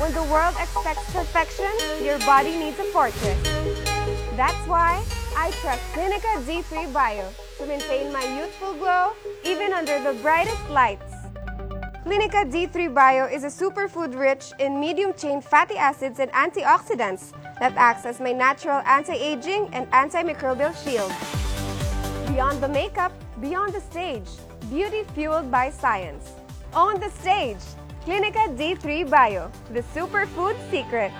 When the world expects perfection, your body needs a fortress. That's why I trust Clinica D3 Bio to maintain my youthful glow even under the brightest lights. Clinica D3 Bio is a superfood rich in medium-chain fatty acids and antioxidants that acts as my natural anti-aging and antimicrobial shield. Beyond the makeup, beyond the stage, beauty fueled by science. On the stage, Clinica D3 Bio, the superfood secret.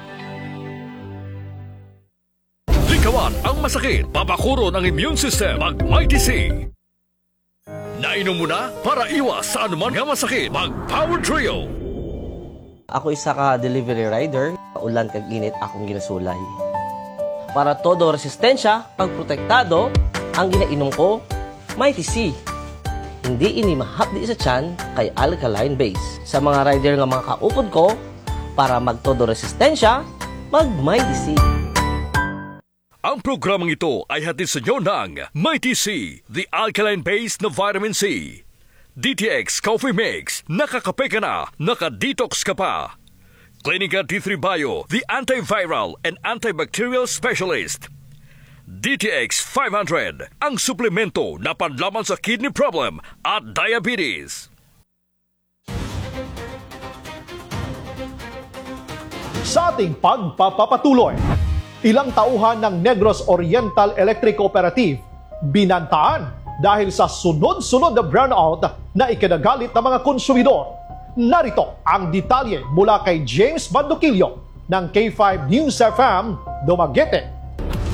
Likawan ang masakit, papakuro ng immune system, mag-Mighty C. Nainom mo na para iwas sa anuman nga masakit, mag-Power Trio. Ako isa ka delivery rider, ulan kag init akong ginasulay. Para todo resistensya, pagprotektado, ang ginainom ko, Mighty C. Hindi ini mahapdi sa tiyan kay alkaline base. Sa mga rider nga mga kaupod ko, para magtodo resistensya, mag-Mighty C. Ang programang ito ay hatid sa inyo ng Mighty C, the alkaline base na vitamin C. DTX Coffee Mix, nakakape ka na, naka-detox ka pa. Clinica D3 Bio, the antiviral and antibacterial specialist. DTX 500, ang suplemento na panlaban sa kidney problem at diabetes. Sa ating pagpapatuloy, ilang tauhan ng Negros Oriental Electric Cooperative binantaan dahil sa sunod-sunod na brownout na ikinagalit ng mga konsumidor. Narito ang detalye mula kay James Banduquillo ng K5 News FM, Dumaguete.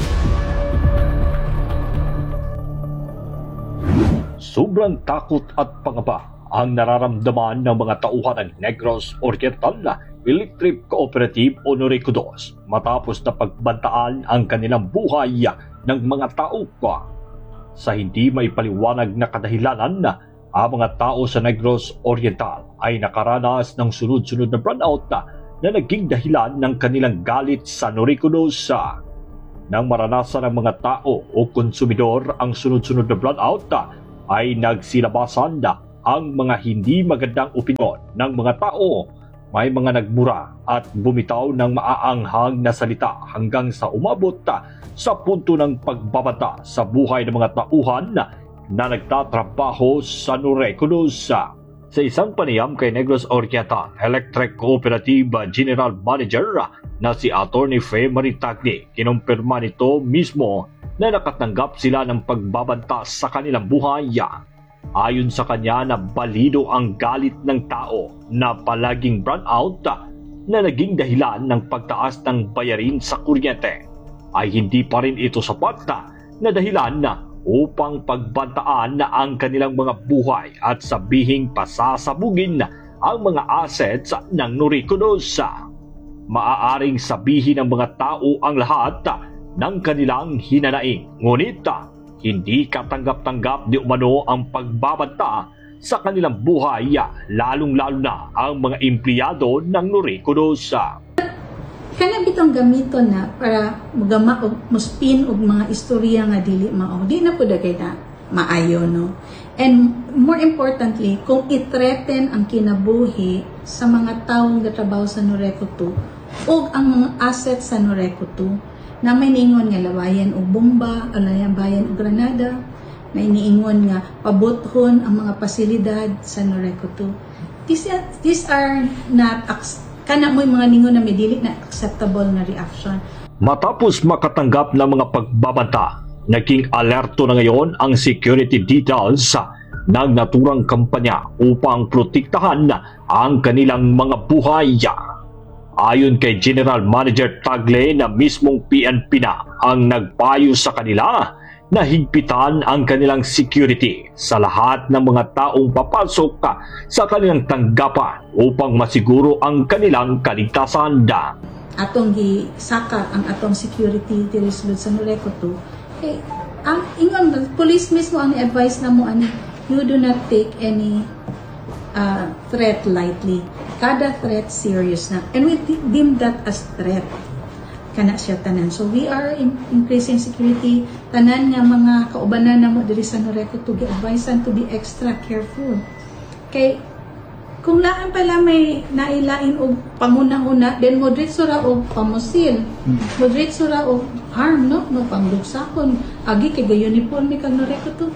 Sobrang takot at pangamba ang nararamdaman ng mga tauhan ng Negros Oriental Electric Cooperative o Noreco 2 matapos na pagbantaan ang kanilang buhay ng mga tao pa. Sa hindi may paliwanag na kadahilanan, ang mga tao sa Negros Oriental ay nakaranas ng sunod-sunod na brownout na naging dahilan ng kanilang galit sa Noreco 2. Nang maranasan ng mga tao o konsumidor ang sunod-sunod na brownout, ay nagsilabasan na ang mga hindi magandang opinyon ng mga tao. May mga nagmura at bumitaw ng maaanghang na salita hanggang sa umabot sa punto ng pagbabanta sa buhay ng mga tauhan na nagtatrabaho sa Noreco 2. Sa isang panayam kay Negros Oriental Electric Cooperative General Manager na si Atty. Fe Maritagni, kinumpirma nito mismo na nakatanggap sila ng pagbabanta sa kanilang buhay. Ayon sa kanya na balido ang galit ng tao na palaging brownout na naging dahilan ng pagtaas ng bayarin sa kuryente, ay hindi pa rin ito sapat na dahilan upang pagbantaan na ang kanilang mga buhay at sabihing pasasabugin ang mga assets ng Noreco 2. Maaaring sabihin ng mga tao ang lahat ng kanilang hinanaing, ngunit hindi katanggap-tanggap di umano ang pagbabanta sa kanilang buhay, lalong-lalo na ang mga empleyado ng Noreco 2. Kana bitong gamito na para magama og muspin og mga istorya nga dili mao, di na pud kay na maayo, no? And more importantly, kung i-threaten ang kinabuhi sa mga taong gatrabaho sa Noreco 2 o ang mga assets sa Noreco 2, na may niingon nga labayan og bomba, labayan og granada, may niingon nga pabuthon ang mga pasilidad sa Noreco 2. These are not kana mo'y mga ningon na may dili na acceptable na reaction. Matapos makatanggap ng mga pagbabanta, naging alerto na ngayon ang security details ng naturang kampanya upang protektahan ang kanilang mga buhay. Ayon kay General Manager Tagle na mismong PNP na ang nagpayo sa kanila na higpitan ang kanilang security sa lahat ng mga taong papasok sa kanilang tanggapan upang masiguro ang kanilang kaligtasan. Atong gisaka ang atong security diri sulod sa Noreco 2. Ang ingon police mismo ang advice na mo ani, you do not take any threat lightly. Kada threat serious na, and we deem that as threat kana siya tanan. So we are increasing security. Tanan nga mga kaubanan namo diri sa Noreco 2 gi-advisean to be extra careful. Kay Kung laan pala may nailain og pamuna-una, then moderate ra og pamusil. Moderate ra og arm, no pangdugsakon. Agi kay uniforme kag noreko to.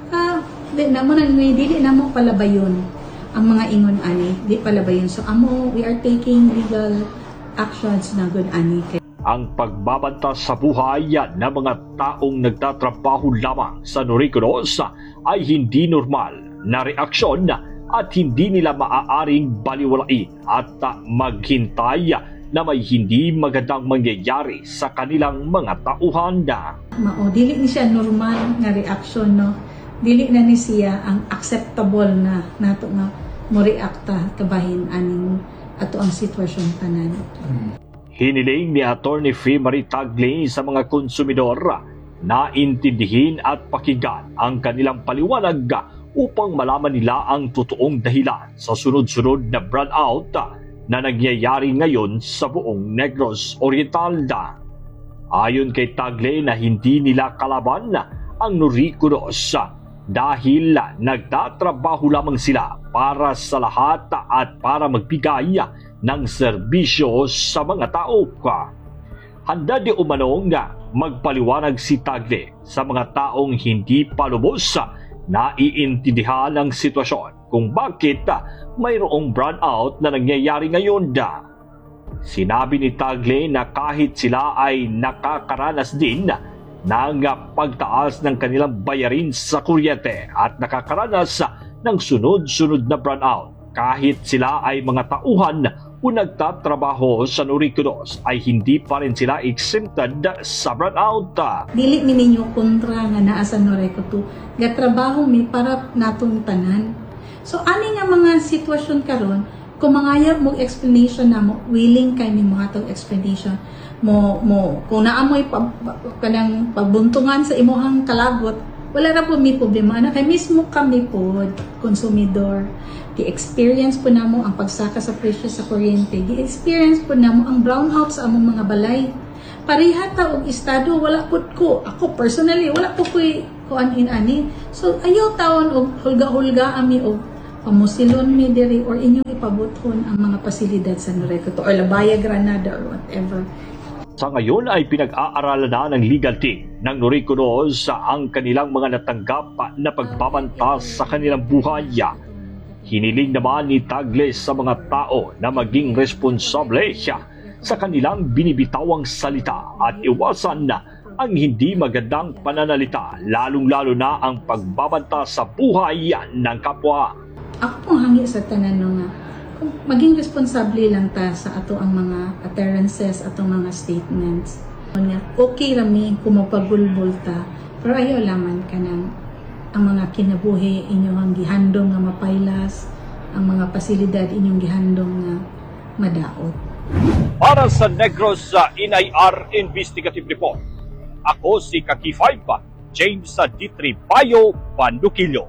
Di namo nang dili namo palabayon ang mga ingon ani, di palabayon. So we are taking legal actions na good ani. Ang pagbabanta sa buhay ng mga taong nagtatrabaho lamang sa Noricos ay hindi normal na reaksyon at hindi nila maaaring baliwalain at maghintay na may hindi magandang mangyayari sa kanilang mga tauhan na. Dili ni siya normal nga reaksyon, no? Dili na ni siya ang acceptable na nato nga mo reakta kabahin aning ato ang sitwasyon tanan. Hiniling ni Attorney Fee Marie Tagle sa mga konsumidor na intindihin at pakinggan ang kanilang paliwanag upang malaman nila ang totoong dahilan sa sunod-sunod na brownout na nangyayari ngayon sa buong Negros Oriental. Ayon kay Tagle na hindi nila kalaban ang Noricos dahil nagtatrabaho lamang sila para sa lahat at para magbigay ng serbisyo sa mga tao. Handa di umanong magpaliwanag si Tagle sa mga taong hindi pa lubos na iintindihan ang sitwasyon kung bakit mayroong brownout na nangyayari ngayon. Sinabi ni Tagle na kahit sila ay nakakaranas din ng pagtaas ng kanilang bayarin sa kuryente at nakakaranas ng sunod-sunod na brownout. Kahit sila ay mga tauhan o nagtatrabaho sa Noricos ay hindi pa rin sila exempted sa brownout. Dili mi ninyo kontra nga naa sa Noreco 2. Gatrabaho mi para natong tanan. So ani nga mga sitwasyon karon, kung mangayab mo explanation na mo, willing kay mi mga tong explanation mo kung naamoy kanang pagbuntungan sa imuhang kalagot, wala ra po mi problema na kay mismo kami po konsumidor. Di-experience po namo ang pagsaka sa presyo sa kuryente. Di-experience po namo ang brownout sa among mga balay. Parihata og estado wala pud ko. Ako personally wala po ko'y kuan ani. So ayaw taon og hulga-hulga ami og pamusilon mi diri or inyong ipabuthon ang mga pasilidad sa Noreco or Labaya Granada or whatever. Sa ngayon ay pinag-aaralan na ng legal team ng Noricos ang kanilang mga natanggap na pagbabanta sa kanilang buhay. Hiniling naman ni Tagle sa mga tao na maging responsable sa kanilang binibitawang salita at iwasan ang hindi magandang pananalita, lalong-lalo na ang pagbabanta sa buhay ng kapwa. Ako pong hangi sa tanan nga, kung maging responsable lang ta sa ato ang mga utterances, atong mga statements. Okay rami kung mapagulbol ta, pero ayaw laman ka ng ang mga kinabuhi inyong gihandong nga mapailas, ang mga pasilidad inyong gihandong nga madaot. Para sa Negros NIR Investigative Report, ako si Kaki5, James D3 Bayo, Bandukilyo.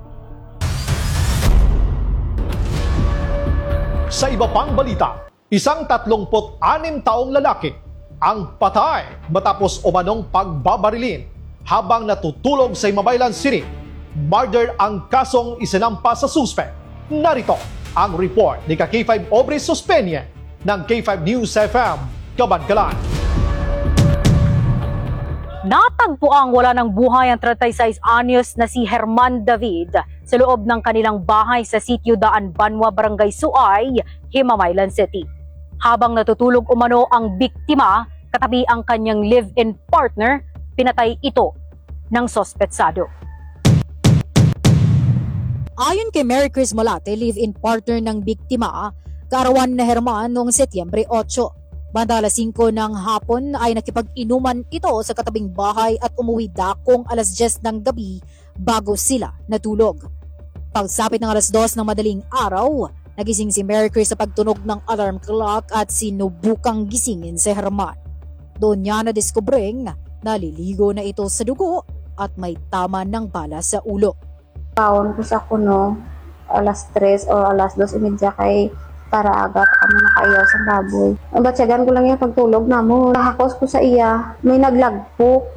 Sa iba pang balita, isang 36 taong lalaki ang patay matapos umanong pagbabarilin habang natutulog sa Imabaylan City. Murder ang kasong isinampa sa suspect. Narito ang report ni K5 Aubrey Suspenye ng K5 News FM, Kabankalan. Natagpo ang wala ng buhay ang 36 anyos na si Herman David sa loob ng kanilang bahay sa sitio Daan Banwa, Barangay Suay, Himamaylan City. Habang natutulog umano ang biktima, katabi ang kanyang live-in partner, pinatay ito ng sospetsado. Ayon kay Mary Chris Malate, live-in partner ng biktima, kaarawan na Herman noong Setyembre 8. Banda alas 5 ng hapon ay nakipag-inuman ito sa katabing bahay at umuwi dakong alas 10 ng gabi bago sila natulog. Pagsapit ng alas 2 ng madaling araw, nagising si Mary Chris sa pagtunog ng alarm clock at sinubukang gisingin si Herman. Doon niya nadiskubreng naliligo na ito sa dugo at may tama ng bala sa ulo. Paon ko sa kuno, alas 3 o alas 2:30 kay para aga pa kami nakaiyaw sa baboy. Ang batsagan ko lang yung pagtulog na mo. Nakakos ko sa iya, may naglagpok.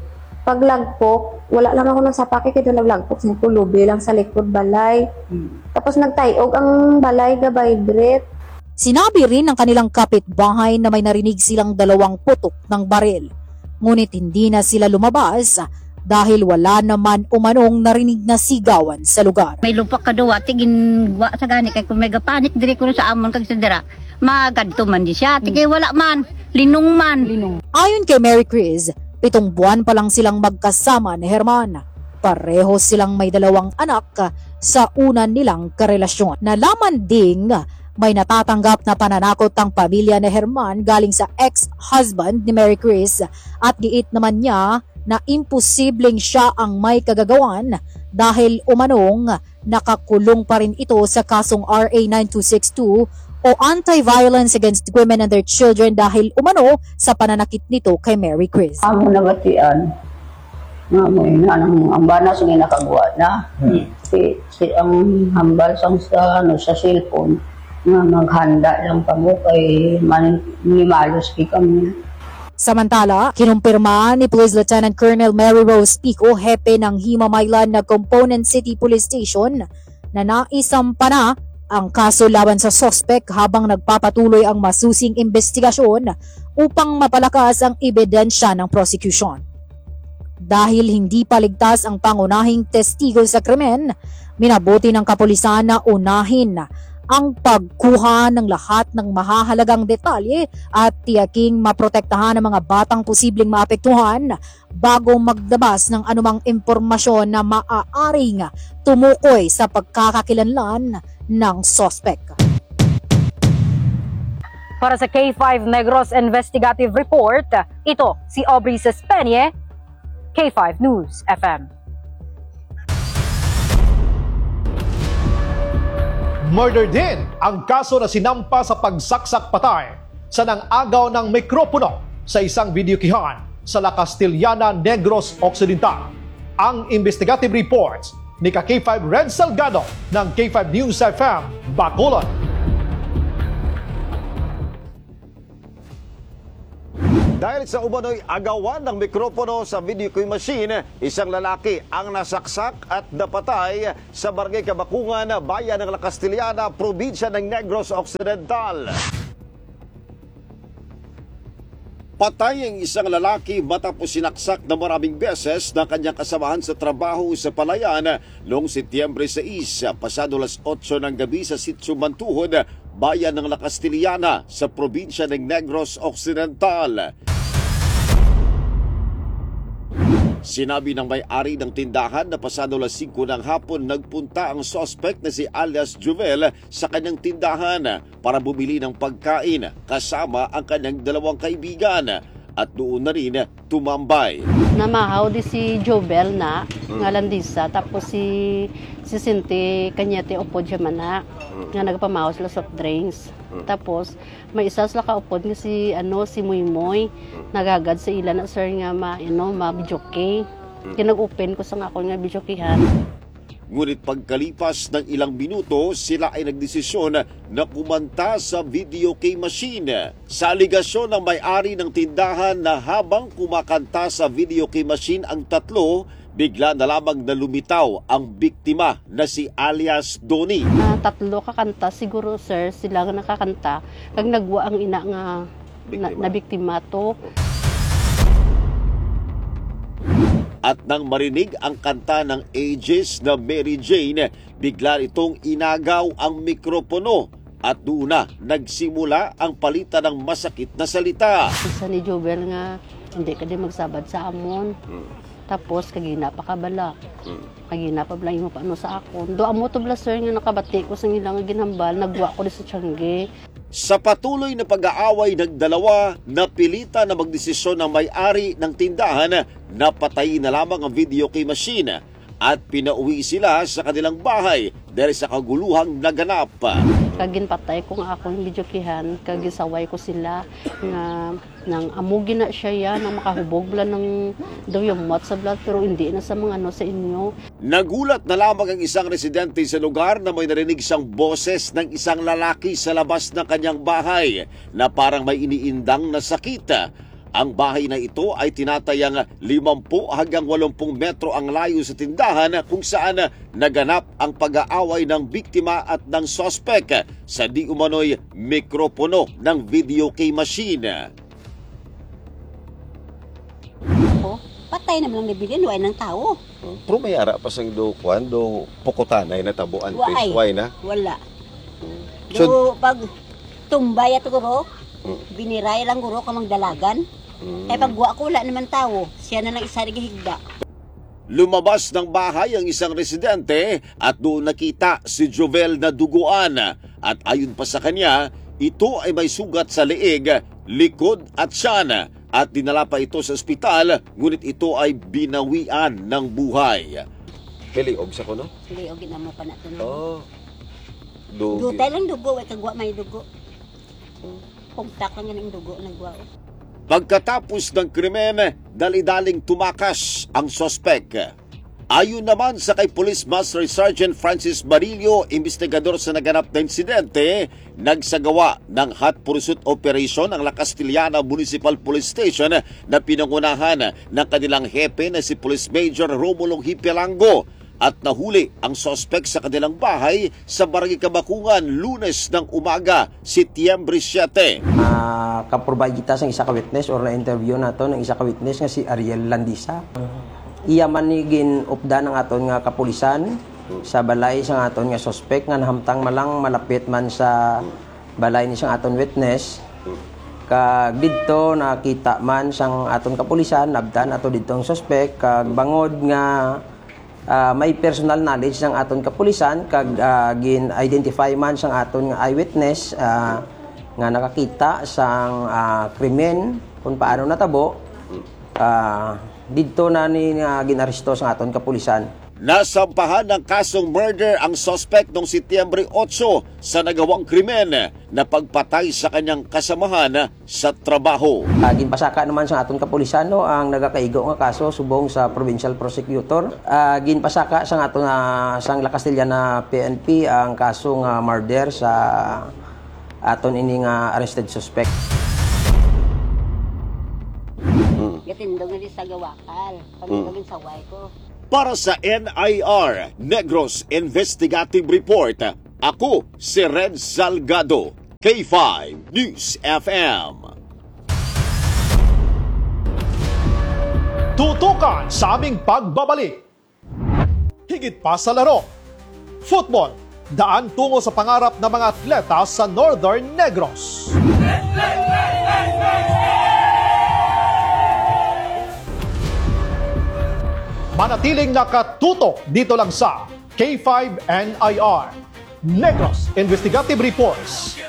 Paglagpok, wala lang ako nasapake kaya naglagpok sa kulubi lang sa likod balay. Tapos nagtayog ang balay ga vibrate. Sinabi rin ng kanilang kapitbahay na may narinig silang 2 putok ng baril. Ngunit hindi na sila lumabas dahil wala naman umanong narinig na sigawan sa lugar. May lupak kaduwa, tigin wa sa gani kay kung may gapanik diri ko sa amon kag sidra. Magadto man di siya, tigay wala man, linong man. Ayon kay Mary Chris, 7 buwan pa lang silang magkasama ni Herman. Pareho silang may 2 anak sa una nilang karelasyon. Nalaman ding may natatanggap na pananakot ang pamilya ni Herman galing sa ex-husband ni Mary Chris at giit naman niya na imposibleng siya ang may kagagawan dahil umanong nakakulong pa rin ito sa kasong RA 9262 o Anti-Violence Against Women and Their Children dahil umano sa pananakit nito kay Mary Chris. Amo nabatian nga mo ina nang ambana sa ginakagawa na si ang hambal sang sa sa cellphone nga maghanda lang pa mo kay minimalos kami. Samantala, kinumpirma ni Police Lieutenant Colonel Mary Rose Pico, hepe ng Himamaylan na Component City Police Station, na naisampa na ang kaso laban sa sospek habang nagpapatuloy ang masusing investigasyon upang mapalakas ang ebidensya ng prosecution. Dahil hindi paligtas ang pangunahing testigo sa krimen, minabuti ng kapulisan na unahin ang pagkuha ng lahat ng mahahalagang detalye at tiyaking maprotektahan ang mga batang posibleng maapektuhan bago magdabas ng anumang impormasyon na maaaring tumukoy sa pagkakakilanlan ng sospek. Para sa K5 Negros Investigative Report, ito si Aubrey Sespenye, K5 News FM. Murder din ang kaso na sinampa sa pagsaksak patay sa nang-agaw ng mikropono sa isang videokihan sa La Castillana, Negros Occidental. Ang investigative reports ni K5 Red Salgado ng K5 News FM, Bacolod. Dahil sa umano'y agawan ng mikropono sa video key machine, isang lalaki ang nasaksak at napatay sa Barangay Kabakungan, bayan ng La Castillana, probinsya ng Negros Occidental. Patay ang isang lalaki matapos sinaksak na maraming beses na kanyang kasamahan sa trabaho sa Palayan noong Setyembre 6, pasado alas 8 ng gabi sa Sitio Mantuhod, bayan ng La Castillana sa probinsya ng Negros Occidental. Sinabi ng may-ari ng tindahan na pasado alas 5 ng hapon nagpunta ang suspect na si alias Jovel sa kanyang tindahan para bumili ng pagkain kasama ang kanyang 2 kaibigan at doon na rin tumambay. Namahaw di si Jovel na nga landisa tapos si Cinti kanyate upod siya mana nga nagpamahaw sila soft drinks. Tapos may isa sila kaupod nga si Moymoy nagagad sa ila na sir nga ma-bijoke. Kinag-open ko sa ako nga bijokihan. Ngunit pagkalipas ng ilang minuto, sila ay nagdesisyon na kumanta sa video key machine. Sa aligasyon ng may-ari ng tindahan na habang kumakanta sa video key machine ang tatlo, bigla na lamang na lumitaw ang biktima na si alias Donnie. 3 kakanta siguro sir, sila nga nakakanta. Kag nagwa ang ina nga na biktima to. At nang marinig ang kanta ng Aegis na Mary Jane, bigla itong inagaw ang mikropono at doon na nagsimula ang palitan ng masakit na salita. Isa ni Jovel nga, hindi ka din magsabad sa amon. Tapos, kagina pa kabala. Kagina pa bala yung paano sa akon. Do amo to blaser nga nakabati ko sa ilang ginhambal, nagwa ko di sa Tiangge. Sa patuloy na pag-aaway ng dalawa, napilitan na magdesisyon ng may-ari ng tindahan na patayin na lamang ang video key machine at pinauwi sila sa kanilang bahay dahil sa kaguluhang naganap. Kagin patay ko nga ako yung videokihan, kagisaway ko sila nga nang amugin na siya yan, nang makahubog bla ng daw yung mat sa blood pero hindi na sa mga sa inyo. Nagulat na lamang ang isang residente sa lugar na may narinig siyang boses ng isang lalaki sa labas ng kanyang bahay na parang may iniindang na sakit. Ang bahay na ito ay tinatayang 50 hanggang 80 metro ang layo sa tindahan kung saan naganap ang pag-aaway ng biktima at ng sospek sa di umano'y mikropono ng video key machine. Patay naman ang nabilin, wala ng tao. Pero may ara pa sang do pukutanay na tabuan face why na? Wala. Do pag tumbay at guro, biniray lang guro kamang dalagan. Pag ko wala naman tao, siya na lang isa higda. Lumabas ng bahay ang isang residente at doon nakita si Jovel na duguan. At ayon pa sa kanya, ito ay may sugat sa leeg, likod at tiyan. At dinala pa ito sa ospital, ngunit ito ay binawian ng buhay. Kiliog sa kuno? Kiliog ginamo pa nato. Oh. Dutay lang dugo, ay kagwa may dugo. Pungtak lang yung dugo nagwa. Pagkatapos ng krimen, dali-daling tumakas ang sospek. Ayon naman sa kay Police Master Sergeant Francis Barillo, investigador sa naganap na insidente, nagsagawa ng hot pursuit operation ang La Castillana Municipal Police Station na pinangunahan ng kanilang hepe na si Police Major Romulo Hipelango at nahuli ang sospek sa kanilang bahay sa Barangay Kabakungan Lunes ng umaga, Setyembre 7. Kaprovide kita sa isa ka witness or na-interview nato ng isa ka witness nga si Ariel Landisa. Iya man ni gin-upda ng aton nga kapulisan sa balay sa aton nga suspect nga nahamtang malang malapit man sa balay ni sang aton witness. Kag didto nakita man sang aton kapulisan nabdan ato didto ang suspect kag bangod nga may personal knowledge ng aton kapulisan kag gin-identify man sang aton nga eyewitness nga nakakita sang krimen kung paano natabo. Dito na ni ginaresto sa aton kapulisan. Nasampahan ng kasong murder ang suspect noong Setyembre 8 sa nagawang krimen na pagpatay sa kanyang kasamahan sa trabaho. Ginpasaka naman sa aton kapulisan ang nagakaigo nga kaso subong sa provincial prosecutor. Ginpasaka sa aton sang La Castillana PNP ang kaso nga murder sa aton ini nga arrested suspect. Gatindog na di sa gawakal. Pagkagin sa way ko. Para sa NIR, Negros Investigative Report, ako si Red Salgado, K5 News FM. Tutukan sa aming pagbabalik. Higit pa sa laro. Football, daan tungo sa pangarap ng mga atleta sa Northern Negros. Manatiling nakatutok dito lang sa K5 NIR, Negros Investigative Reports.